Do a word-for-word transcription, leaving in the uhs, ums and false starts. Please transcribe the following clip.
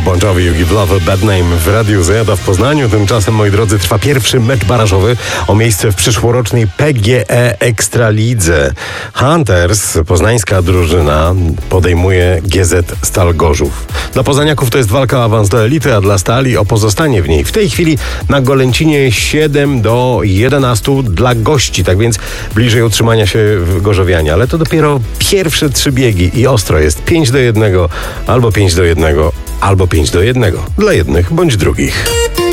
Bon Jovi, You Give Love a Bad Name w Radiu Z w Poznaniu. Tymczasem, moi drodzy, trwa pierwszy mecz barażowy o miejsce w przyszłorocznej P G E Ekstralidze. Hunters, poznańska drużyna, podejmuje G Z Stal Gorzów. Dla poznaniaków to jest walka o awans do elity, a dla Stali o pozostanie w niej. W tej chwili na Golęcinie siedem do jedenastu dla gości, tak więc bliżej utrzymania się w gorzowianie. Ale to dopiero pierwsze trzy biegi i ostro jest pięć do jednego, albo pięć do jednego, albo pięć do jednego. Dla jednych bądź drugich.